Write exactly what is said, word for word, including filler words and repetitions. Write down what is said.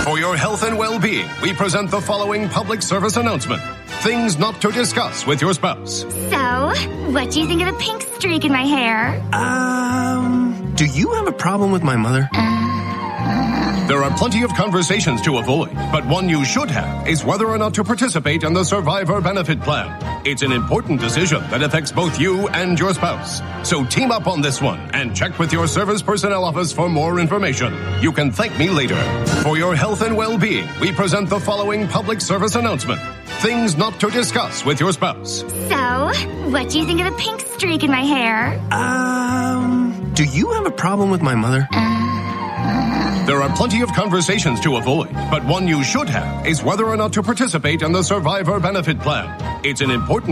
For your health and well-being, we present the following public service announcement. Things not to discuss with your spouse. So, what do you think of the pink streak in my hair? Um, do you have a problem with my mother? There are plenty of conversations to avoid, but one you should have is whether or not to participate in the Survivor Benefit Plan. It's an important decision that affects both you and your spouse. So team up on this one and check with your service personnel office for more information. You can thank me later. For your health and well-being, we present the following public service announcement. Things not to discuss with your spouse. So, what do you think of the pink streak in my hair? Um, do you have a problem with my mother? There are plenty of conversations to avoid, but one you should have is whether or not to participate in the Survivor Benefit Plan. It's an important